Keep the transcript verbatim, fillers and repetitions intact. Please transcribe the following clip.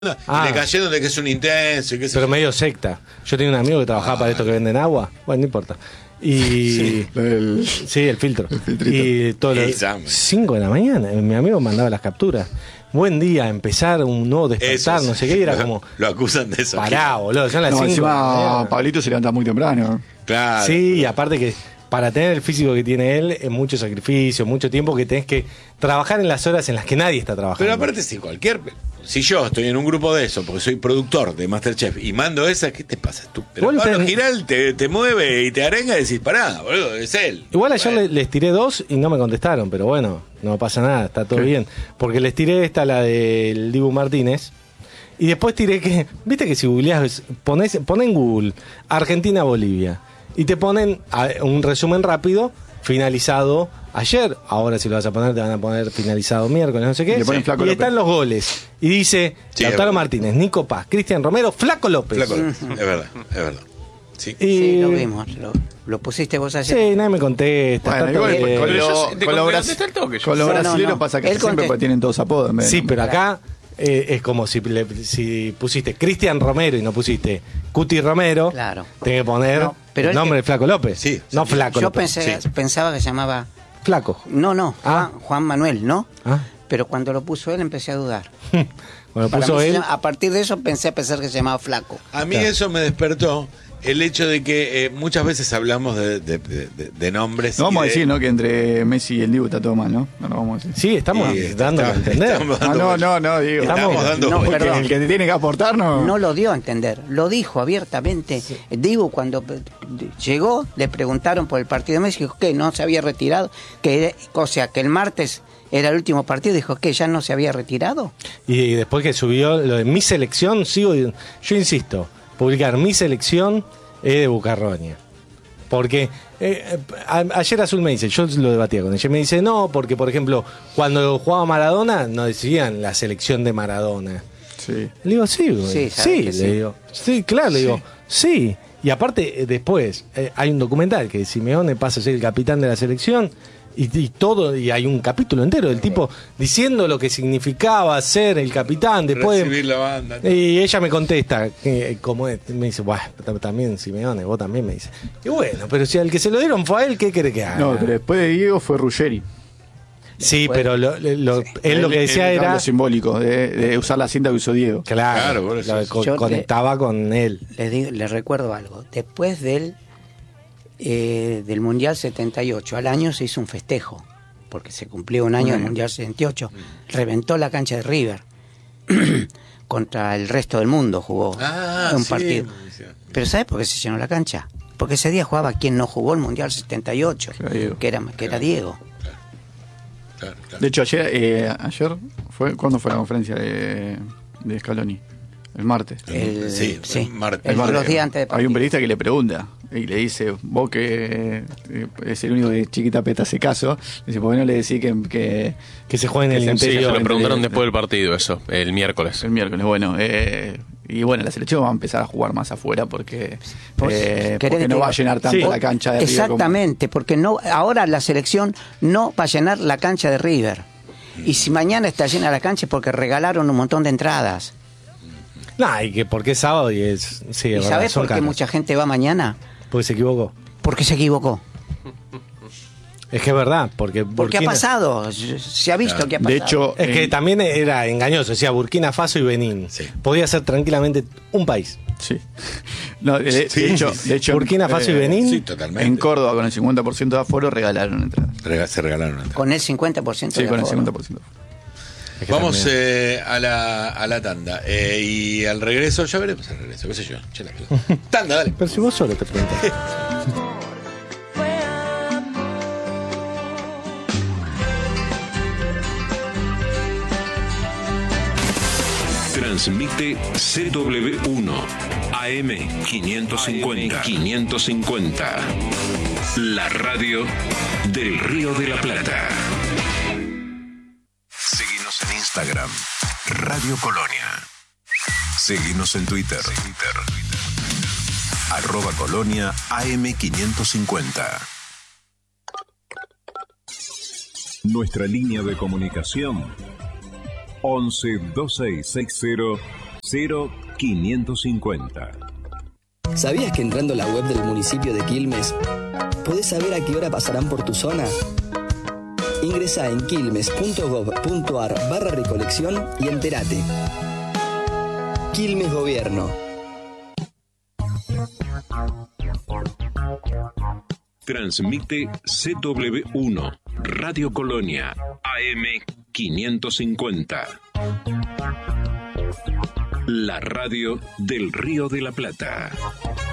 Ah. Y le cayeron de que es un intenso y que Pero medio secta. Yo tenía un amigo que trabajaba ah, para esto que venden agua. Bueno, no importa. Y sí, el, sí, el filtro. El y todo lo cinco de la mañana, mi amigo mandaba las capturas. Buen día, empezar un nuevo despertar, eso, no sé qué, y era lo, como. Lo acusan de eso. Pará, boludo, son las no, cinco. Encima, Pablito se levanta muy temprano. Claro. Sí, y aparte que para tener el físico que tiene él, es mucho sacrificio, mucho tiempo que tenés que trabajar en las horas en las que nadie está trabajando. Pero aparte, si cualquier. Si yo estoy en un grupo de eso, porque soy productor de MasterChef y mando esa, ¿qué te pasa tú? Pero Pablo ten... Giral te, te mueve y te arenga y decís, pará, boludo, es él. Igual ayer bueno. les tiré dos y no me contestaron, pero bueno, no pasa nada, está todo ¿Qué? bien. Porque les tiré esta, la del Dibu Martínez, y después tiré que, viste que si googleás, ponés, ponés en Google Argentina-Bolivia, y te ponen un resumen rápido, finalizado ayer, ahora si lo vas a poner te van a poner finalizado miércoles, no sé qué, sí. Y están los goles y dice sí, Lautaro Martínez, Nico Paz, Cristian Romero, Flaco López. Flaco López, es verdad, es verdad. Sí, y... sí lo vimos, lo, lo pusiste vos ayer. Sí, nadie me contesta. Bueno, igual, con, con, lo, con, lo bras... con los brasileños no, no. pasa que siempre porque tienen todos apodos. Sí, pero acá eh, es como si, le, si pusiste Cristian Romero y no pusiste Cuti Romero, claro. tenés que poner no, pero el nombre que... de Flaco López. Sí, no sí. Flaco Yo López. Pensé, sí. pensaba que se llamaba Flaco. No, no, ah. Juan, Juan Manuel, ¿no? Ah. Pero cuando lo puso él empecé a dudar. Cuando puso mí, él... A partir de eso pensé a pensar que se llamaba Flaco. A mí claro. eso me despertó el hecho de que eh, muchas veces hablamos de, de, de, de nombres. No vamos de... a decir, ¿no? Que entre Messi y el Dibu está todo mal, ¿no? No lo vamos a decir. Sí, estamos sí, dando está, a entender. Dando ah, no, no, no, digo. Estamos, estamos dando no, el, que, el que te tiene que aportar, ¿no? No lo dio a entender, lo dijo abiertamente. Sí. Dibu cuando llegó, le preguntaron por el partido de Messi, dijo que no se había retirado, que o sea, que el martes era el último partido, dijo que ya no se había retirado. Y después que subió lo de mi selección, sigo, yo insisto, publicar mi selección es de Bucarroña. Porque eh, a, ayer Azul me dice, yo lo debatía con ella, me dice, no, porque por ejemplo, cuando jugaba Maradona, no decían la selección de Maradona. Sí. Le digo, sí, güey. Sí, sí, le sí. digo, sí, claro, sí. le digo, sí. Y aparte, después, eh, hay un documental que Simeone pasa a ser el capitán de la selección. Y, y todo, y hay un capítulo entero del tipo diciendo lo que significaba ser el capitán después recibir la banda, ¿no? Y ella me contesta que, como es, me dice, bueno, también Simeone, vos también, me dice. Y bueno, pero si al que se lo dieron fue a él, ¿qué quiere que haga? No, pero después de Diego fue Ruggeri. Sí, después, pero lo, lo, sí. él lo que decía el, el era lo simbólico de, de usar la cinta que usó Diego. Claro, claro lo, co conectaba le, con él. Le, digo, le recuerdo algo. Después del Eh, del Mundial setenta y ocho al año se hizo un festejo porque se cumplió un año del Mundial setenta y ocho, reventó la cancha de River contra el resto del mundo jugó ah, un sí, partido pero ¿sabes por qué se llenó la cancha? Porque ese día jugaba quien no jugó el Mundial setenta y ocho, claro, que era, que era Diego. Claro, claro, claro. De hecho ayer eh, ayer fue ¿cuándo fue la conferencia de, de Scaloni? El martes. El, sí, sí, el martes. El martes. Los días antes de partido. Hay un periodista que le pregunta y le dice, vos que es el único que Chiquita Peta hace caso, dice, ¿por qué no le decís que, que, que se juegue en el interior? Sí, se lo preguntaron después del partido eso, el miércoles. El miércoles, bueno. Eh, y bueno, la selección va a empezar a jugar más afuera porque, pues, eh, porque no va a llenar tanto sí, la cancha de River. Exactamente, como... porque no ahora la selección no va a llenar la cancha de River. Y si mañana está llena la cancha es porque regalaron un montón de entradas. No, y que porque es sábado y es... Sí, ¿Y sabes por qué caras. mucha gente va mañana? Porque se equivocó. Porque se equivocó. Es que es verdad, porque... Porque Burkina... ha pasado, se ha visto claro. que ha pasado. De hecho... Es en... que también era engañoso, decía Burkina Faso y Benín. Sí. Podía ser tranquilamente un país. Sí. No, de, de, sí, hecho, de hecho... Burkina Faso eh, y Benín... Sí, totalmente. En Córdoba, con el cincuenta por ciento de aforo, regalaron entradas. Rega, se regalaron entradas. Con el cincuenta por ciento sí, de aforo. Sí, con el cincuenta por ciento de aforo. Es que Vamos eh, a, la, a la tanda. Eh, y al regreso, ya veremos al regreso, qué sé yo. yo la tanda, dale. Pero si vos solo te preguntas. Transmite C W uno A M quinientos cincuenta. quinientos cincuenta. La radio del Río de la Plata. Seguinos en Instagram, Radio Colonia. Seguinos en Twitter, Twitter. Arroba Colonia A M quinientos cincuenta. Nuestra línea de comunicación once, veintiséis sesenta, cero quinientos cincuenta. ¿Sabías que entrando a la web del municipio de Quilmes podés saber a qué hora pasarán por tu zona? Ingresá en quilmes.gov.ar barra recolección y entérate. Quilmes Gobierno. Transmite C W uno, Radio Colonia, A M quinientos cincuenta. La radio del Río de la Plata.